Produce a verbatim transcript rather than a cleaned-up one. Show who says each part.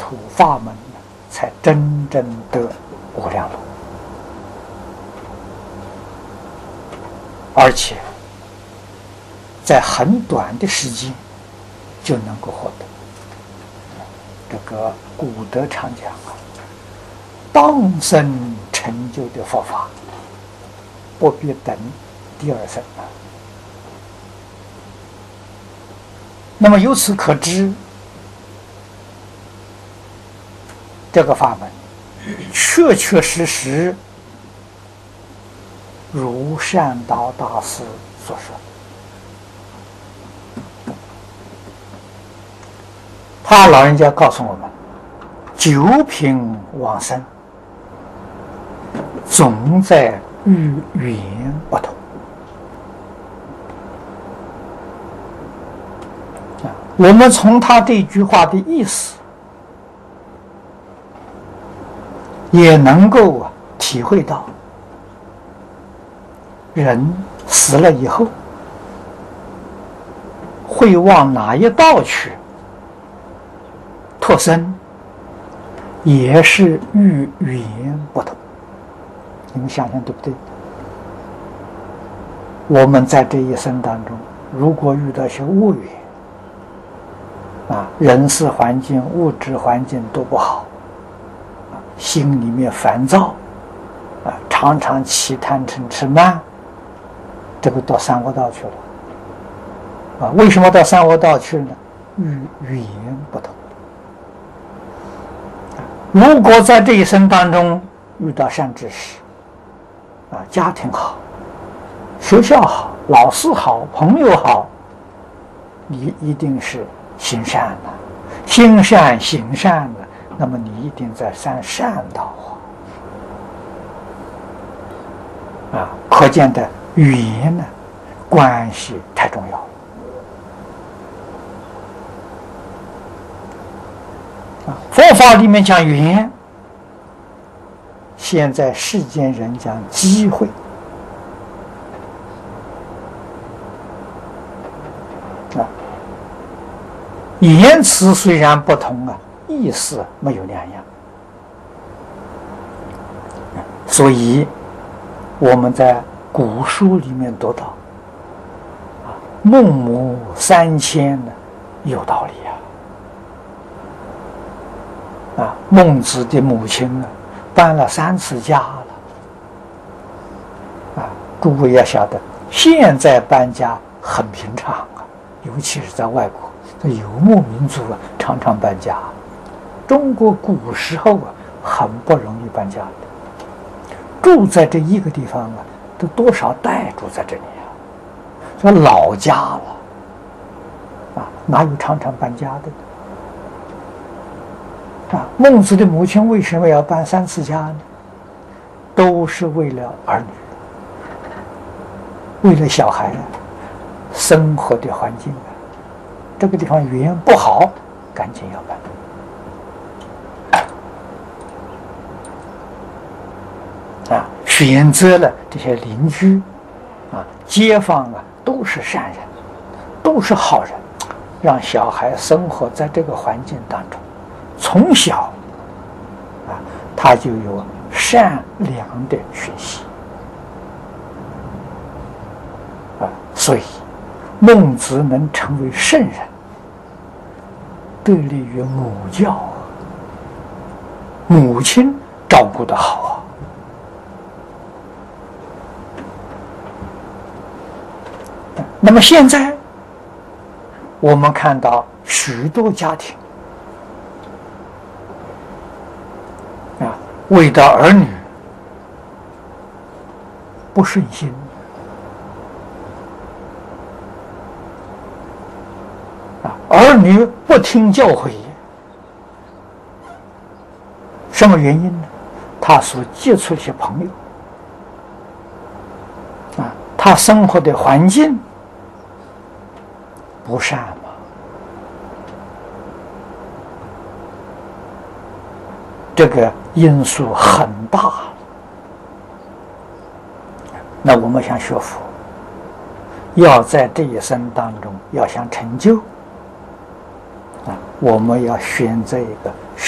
Speaker 1: 土法门，才真正得无量路，而且在很短的时间就能够获得。这个古德常讲啊，当生成就的佛法，不必等第二生啊。那么由此可知，这个法门确确实实如善导大师所说，他老人家告诉我们，九品往生总在语言不同啊。我们从他这句话的意思也能够啊体会到，人死了以后会往哪一道去脱生，也是与语言不同。你们想想对不对？我们在这一生当中，如果遇到些恶缘啊，人事环境、物质环境都不好，心里面烦躁啊，常常起贪嗔痴慢，这个到三恶道去了啊。为什么到三恶道去呢？与语言不同。如果在这一生当中遇到善知识啊，家庭好，学校好，老师好，朋友好，你一定是行善的，心善行善的，那么你一定在善善道啊。啊，可见的语言呢，关系太重要了。啊，佛法里面讲语言，现在世间人讲机会。啊，言辞虽然不同啊，意思没有两样。所以我们在古书里面读到啊，孟母三迁呢，有道理啊。啊，孟子的母亲呢，搬了三次家了。啊，诸位要晓得，现在搬家很平常啊，尤其是在外国，这游牧民族啊，常常搬家。中国古时候啊，很不容易搬家的。住在这一个地方啊，都多少代住在这里啊，说老家了啊，哪有常常搬家的啊？孟子的母亲为什么要搬三次家呢？都是为了儿女，为了小孩啊，生活的环境啊，这个地方语言不好，赶紧要搬。啊，选择了这些邻居啊、街坊啊，都是善人，都是好人，让小孩生活在这个环境当中，从小啊，他就有善良的学习啊，所以孟子能成为圣人，得力于母教啊，母亲照顾得好啊。那么现在我们看到许多家庭啊，为了儿女不顺心啊，儿女不听教诲，什么原因呢？他所接触的一些朋友啊，他生活的环境不善嘛，这个因素很大。那我们想学佛，要在这一生当中要想成就啊，我们要选择一个